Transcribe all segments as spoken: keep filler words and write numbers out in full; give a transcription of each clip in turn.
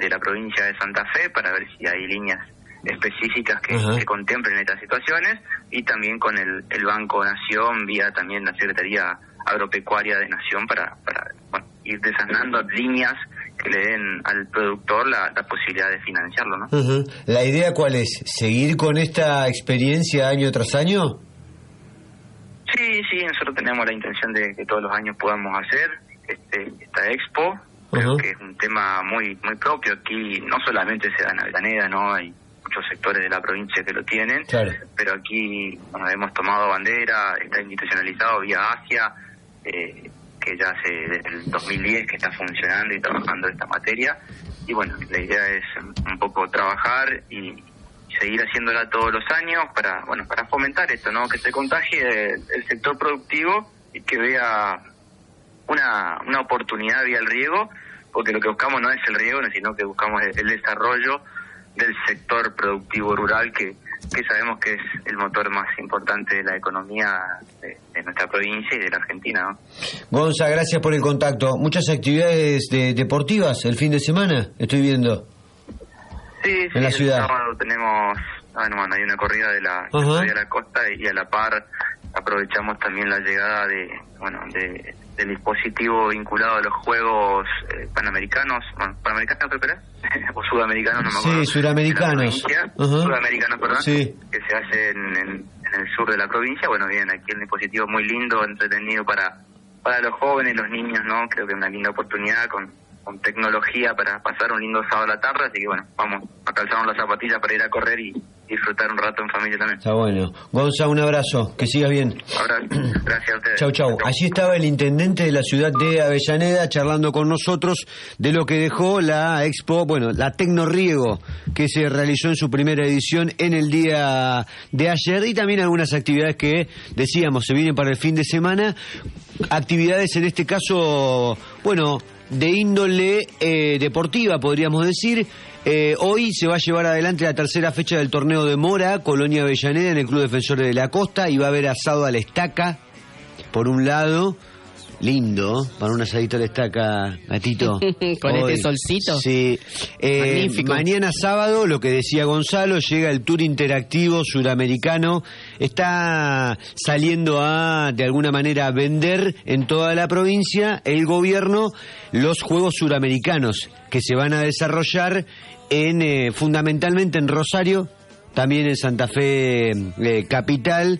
de la provincia de Santa Fe para ver si hay líneas específicas que, que contemplen estas situaciones, y también con el, el Banco Nación, vía también la Secretaría Agropecuaria de Nación, para, para bueno, ir desasnando líneas que le den al productor la, la posibilidad de financiarlo, ¿no? Uh-huh. ¿La idea cuál es? ¿Seguir con esta experiencia año tras año? Sí, sí, nosotros tenemos la intención de que todos los años podamos hacer este, esta expo. Uh-huh. Creo que es un tema muy muy propio aquí, no solamente se da en Avellaneda, ¿no? Hay muchos sectores de la provincia que lo tienen, claro. Pero aquí, bueno, hemos tomado bandera, está institucionalizado vía Asia, eh, que ya hace desde el dos mil diez que está funcionando y trabajando esta materia, y bueno, la idea es un poco trabajar y seguir haciéndola todos los años para, bueno, para fomentar esto, ¿no? Que se contagie el, el sector productivo y que vea una una oportunidad vía el riego, porque lo que buscamos no es el riego, sino que buscamos el, el desarrollo del sector productivo rural, que, que sabemos que es el motor más importante de la economía de, de nuestra provincia y de la Argentina, ¿no? Gonza, gracias por el contacto. Muchas actividades de, deportivas el fin de semana, estoy viendo. Sí, sí, en la ciudad. El sábado tenemos, bueno, bueno, hay una corrida de la, uh-huh. de la costa, y a la par aprovechamos también la llegada de, bueno, de del dispositivo vinculado a los Juegos eh, Panamericanos, bueno, Panamericanos creo que era, o Sudamericanos, no me acuerdo. Sí, Sudamericanos. Uh-huh. Sudamericanos, perdón, sí. Que se hace en, en, en el sur de la provincia. Bueno, bien, aquí el dispositivo muy lindo, entretenido para para los jóvenes, los niños, ¿no? Creo que es una linda oportunidad con, con tecnología para pasar un lindo sábado a la tarde, así que bueno, vamos a calzarnos las zapatillas para ir a correr y disfrutar un rato en familia también. Está bueno. Gonza, un abrazo, que sigas bien. Abrazo, gracias a ustedes. Chau, chau. Allí estaba el intendente de la ciudad de Avellaneda charlando con nosotros de lo que dejó la expo, bueno, la Tecnorriego, que se realizó en su primera edición en el día de ayer, y también algunas actividades que, decíamos, se vienen para el fin de semana, actividades en este caso, bueno, de índole eh, deportiva, podríamos decir. Eh, hoy se va a llevar adelante la tercera fecha del torneo de Mora, Colonia Avellaneda, en el Club Defensores de la Costa, y va a haber asado a la estaca, por un lado, lindo, para un asadito a la estaca, gatito. Con hoy, este solcito. Sí. Eh, Magnífico. Mañana sábado, lo que decía Gonzalo, llega el Tour Interactivo Suramericano, está saliendo a, de alguna manera, a vender en toda la provincia el gobierno los Juegos Suramericanos, que se van a desarrollar en eh, fundamentalmente en Rosario, también en Santa Fe eh, capital,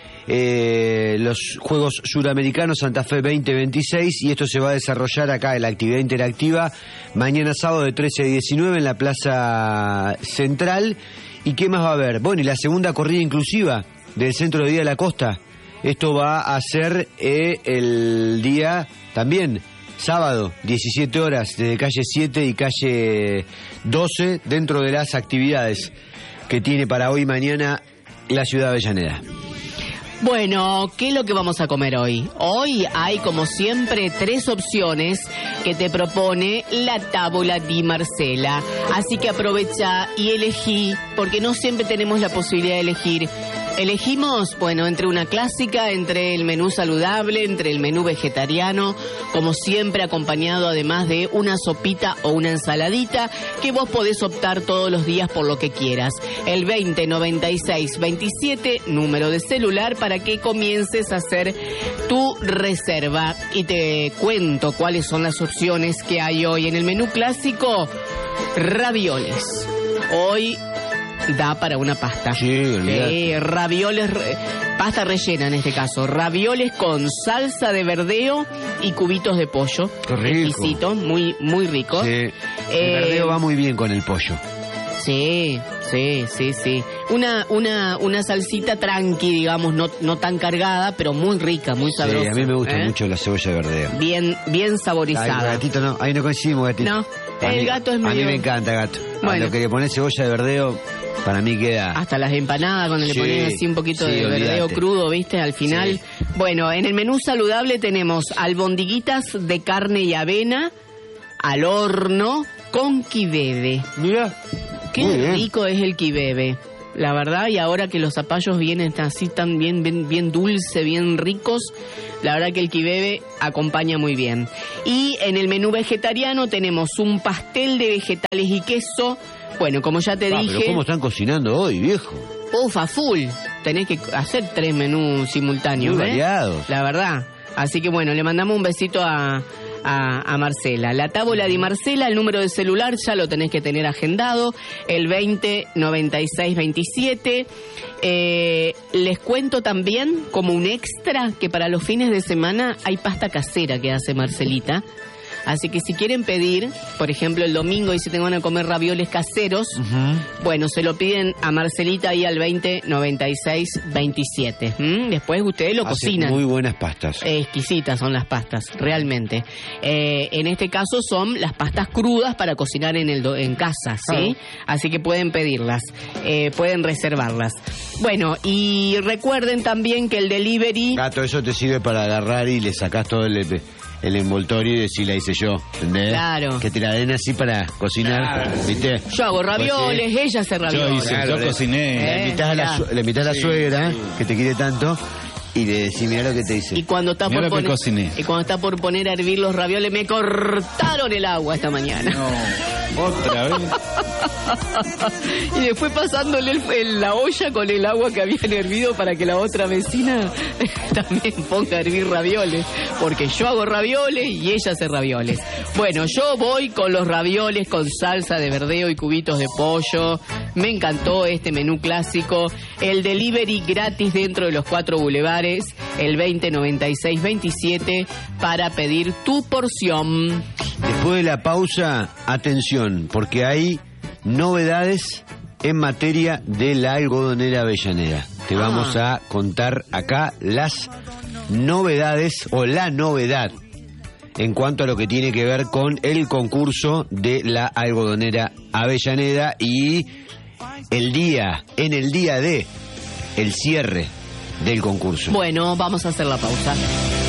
eh, los Juegos Suramericanos Santa Fe veinte veintiséis, y esto se va a desarrollar acá en la actividad interactiva mañana sábado de trece a diecinueve en la Plaza Central. ¿Y qué más va a haber? Bueno, y la segunda corrida inclusiva del Centro de Día de la Costa. Esto va a ser eh, el día también sábado, diecisiete horas, desde calle siete y calle doce, dentro de las actividades que tiene para hoy y mañana la ciudad de Avellaneda. Bueno, ¿qué es lo que vamos a comer hoy? Hoy hay, como siempre, tres opciones que te propone la Tábola di Marcela. Así que aprovecha y elegí, porque no siempre tenemos la posibilidad de elegir. Elegimos, bueno, entre una clásica, entre el menú saludable, entre el menú vegetariano, como siempre acompañado además de una sopita o una ensaladita, que vos podés optar todos los días por lo que quieras. El veinte noventa y seis veintisiete, número de celular, para que comiences a hacer tu reserva. Y te cuento cuáles son las opciones que hay hoy en el menú clásico. Ravioles. Hoy da para una pasta. Sí, eh, ravioles, pasta rellena en este caso. Ravioles con salsa de verdeo y cubitos de pollo. Qué rico. Exquisito, muy, muy rico. Sí. Eh, el verdeo va muy bien con el pollo. Sí, sí, sí, sí. Una, una, una salsita tranqui, digamos, no, no tan cargada, pero muy rica, muy sabrosa. Sí, a mí me gusta ¿eh? mucho la cebolla de verdeo. Bien, bien saborizada. Ay, gatito no, ahí no coincidimos, gatito. No, a el mí, gato es medio... A mí me encanta, gato. Bueno. A lo que le pones cebolla de verdeo, para mí queda... Hasta las empanadas, cuando sí, le ponen así un poquito sí, de olvídate. verdeo crudo, ¿viste? Al final. Sí. Bueno, en el menú saludable tenemos albondiguitas de carne y avena al horno con quibebe. Mira. Qué rico es el quibebe. la verdad, y ahora que los zapallos vienen así tan bien, bien, bien dulce, bien ricos, la verdad que el kibebe acompaña muy bien. Y en el menú vegetariano tenemos un pastel de vegetales y queso. Bueno, como ya te ah, dije... pero ¿cómo están cocinando hoy, viejo? Ufa, full. Tenés que hacer tres menús simultáneos, Muy ¿eh? variados. La verdad. Así que bueno, le mandamos un besito a, a, a Marcela. La tábula de Marcela, el número de celular ya lo tenés que tener agendado, el veinte noventa y seis veintisiete. Eh, les cuento también, como un extra, que para los fines de semana hay pasta casera que hace Marcelita. Así que si quieren pedir, por ejemplo, el domingo y si te van a comer ravioles caseros, uh-huh. bueno, se lo piden a Marcelita ahí al veinte noventa y seis veintisiete. ¿Mm? Después ustedes lo Hace cocinan. Muy buenas pastas. Eh, exquisitas son las pastas, realmente. Eh, en este caso son las pastas crudas para cocinar en el do- en casa, ¿sí? Oh. Así que pueden pedirlas, eh, pueden reservarlas. Bueno, y recuerden también que el delivery... Gato, eso te sirve para agarrar y le sacás todo el... el envoltorio y decir, la hice yo, ¿entendés? Claro. Que te la den así para cocinar, claro. ¿Viste? Yo hago ravioles, pues, sí. ella hace ravioles. Yo, hice, claro, yo le, cociné. Le invitás a la, le invitás a la sí, suegra, sí. que te quiere tanto, y le decís, mirá lo que te hice. Y cuando está mirá por lo poner, que cociné. Y cuando está por poner a hervir los ravioles, me cortaron el agua esta mañana. No, otra vez. Y después pasándole el, el, la olla con el agua que habían hervido para que la otra vecina también ponga a hervir ravioles, porque yo hago ravioles y ella hace ravioles. Bueno, yo voy con los ravioles con salsa de verdeo y cubitos de pollo. Me encantó este menú clásico. El delivery gratis dentro de los cuatro bulevares, el veinte noventa y seis veintisiete, para pedir tu porción. Después de la pausa, atención, porque hay novedades en materia de la algodonera Avellaneda. Te ah. vamos a contar acá las novedades o la novedad en cuanto a lo que tiene que ver con el concurso de la algodonera Avellaneda y el día, en el día de el cierre del concurso. Bueno, vamos a hacer la pausa.